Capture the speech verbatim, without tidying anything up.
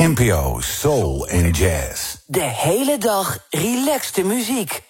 N P O Soul en Jazz. De hele dag relaxte muziek.